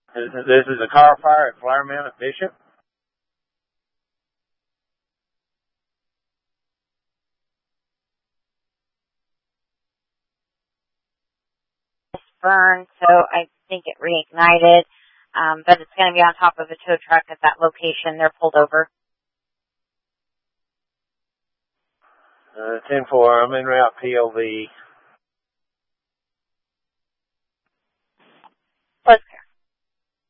This is a car fire at Flower Mound at Bishop. Burned, so I think it reignited. But it's going to be on top of a tow truck at that location. They're pulled over. 10-4, I'm en route POV.